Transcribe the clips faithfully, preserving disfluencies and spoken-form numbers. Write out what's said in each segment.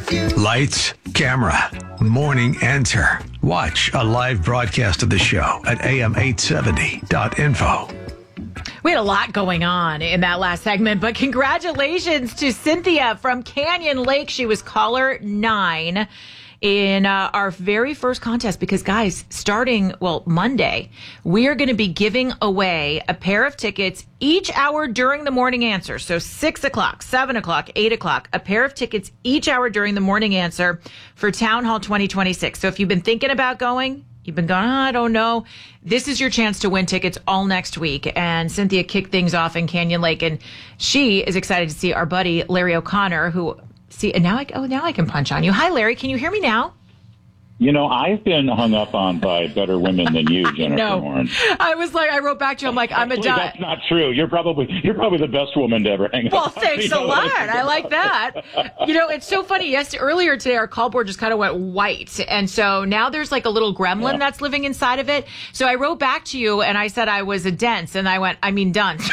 Lights, camera, morning enter. Watch a live broadcast of the show at A M eight seventy dot info. We had a lot going on in that last segment, but congratulations to Cynthia from Canyon Lake. She was caller nine in uh, our very first contest because, guys, starting, well, Monday, we are going to be giving away a pair of tickets each hour during the morning answer. So six o'clock, seven o'clock, eight o'clock, a pair of tickets each hour during the morning answer for Town Hall twenty twenty-six. So if you've been thinking about going, you've been going, oh, I don't know, this is your chance to win tickets all next week. And Cynthia kicked things off in Canyon Lake, and she is excited to see our buddy Larry O'Connor, who, see, and now I, oh, now I can punch on you. Hi, Larry. Can you hear me now? You know, I've been hung up on by better women than you, Jennifer no. Warren. I was like, I wrote back to you, I'm like, I'm a Actually, di- That's not true. You're probably you're probably the best woman to ever hang well, up on. thanks You know, a lot. I like that. You know, it's so funny. Yes, earlier today, our call board just kind of went white. And so now there's like a little gremlin yeah. that's living inside of it. So I wrote back to you and I said I was a dense, and I went, I mean, dunce.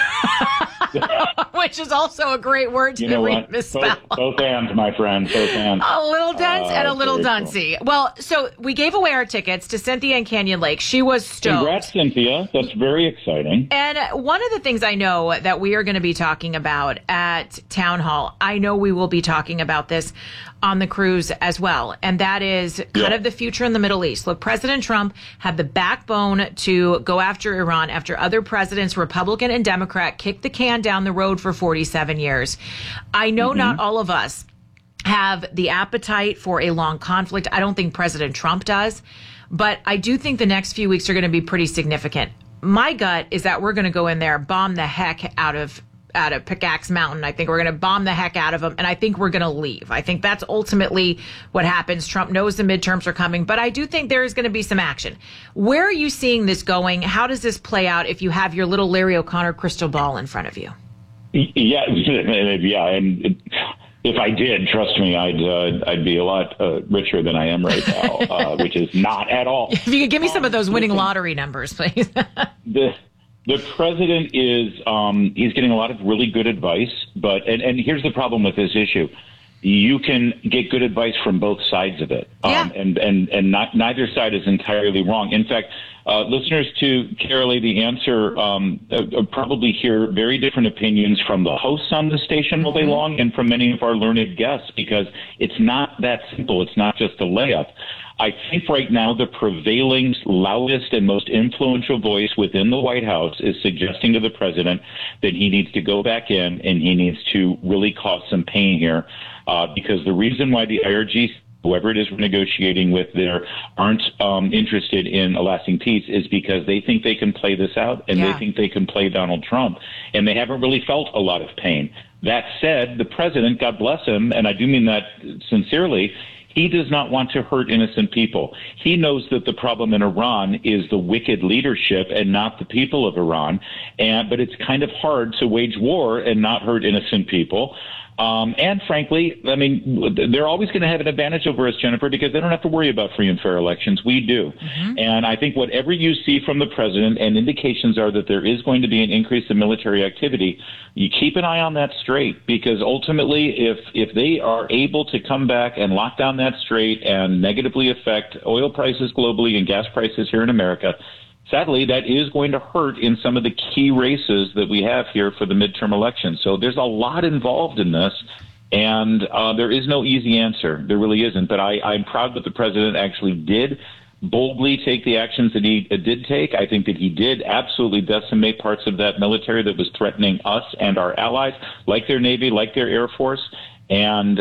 Which is also a great word to you know read misspell. Both, both hands, my friend. Both hands. A little dense uh, and a little duncey. Cool. Well, so we gave away our tickets to Cynthia in Canyon Lake. She was stoked. Congrats, Cynthia. That's very exciting. And one of the things I know that we are going to be talking about at Town Hall, I know we will be talking about this on the cruise as well, and that is kind yeah. of the future in the Middle East. Look, President Trump had the backbone to go after Iran after other presidents, Republican and Democrat, kicked the can down the road for forty-seven years. I know mm-hmm. not all of us have the appetite for a long conflict. I don't think President Trump does, but I do think the next few weeks are going to be pretty significant. My gut is that we're going to go in there, bomb the heck out of out of Pickaxe Mountain. I think we're going to bomb the heck out of them, and I think we're going to leave. I think that's ultimately what happens. Trump knows the midterms are coming, but I do think there is going to be some action. Where are you seeing this going? How does this play out if you have your little Larry O'Connor crystal ball in front of you? Yeah, yeah, and it, if I did, trust me, I'd uh, I'd be a lot uh, richer than I am right now, uh, which is not at all. If you could give me some um, of those winning listen, lottery numbers, please. the the president is um, he's getting a lot of really good advice, but and, and here's the problem with this issue. You can get good advice from both sides of it, um, yeah. and and and not, neither side is entirely wrong. In fact, uh, listeners to Carolee The Answer um, uh, probably hear very different opinions from the hosts on the station all day long, and from many of our learned guests, because it's not that simple. It's not just a layup. I think right now the prevailing loudest and most influential voice within the White House is suggesting to the president that he needs to go back in and he needs to really cause some pain here, uh, because the reason why the I R G C, whoever it is we're negotiating with there, aren't um, interested in a lasting peace is because they think they can play this out, and yeah. they think they can play Donald Trump, and they haven't really felt a lot of pain. That said, the president, God bless him, and I do mean that sincerely, he does not want to hurt innocent people. He knows that the problem in Iran is the wicked leadership and not the people of Iran. And but it's kind of hard to wage war and not hurt innocent people. Um, and frankly, I mean, they're always going to have an advantage over us, Jennifer, because they don't have to worry about free and fair elections. We do. Mm-hmm. And I think whatever you see from the president, and indications are that there is going to be an increase in military activity, you keep an eye on that strait, because ultimately, if if they are able to come back and lock down that strait and negatively affect oil prices globally and gas prices here in America, sadly, that is going to hurt in some of the key races that we have here for the midterm elections. So there's a lot involved in this, and uh, there is no easy answer. There really isn't. But I, I'm proud that the president actually did boldly take the actions that he uh, did take. I think that he did absolutely decimate parts of that military that was threatening us and our allies, like their Navy, like their Air Force. And